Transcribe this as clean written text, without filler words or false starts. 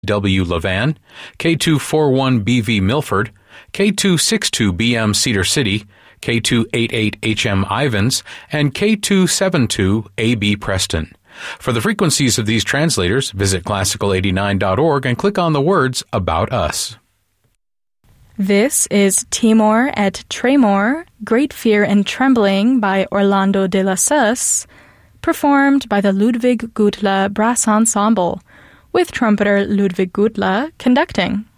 W. Levan, K241BV Milford, K262BM Cedar City, K288HM Ivans, and K272AB Preston. For the frequencies of these translators, visit classical89.org and click on the words About Us. This is Timor et Tremor, Great Fear and Trembling by Orlando de la Susse, performed by the Ludwig Gutla Brass Ensemble, with trumpeter Ludwig Gutla conducting.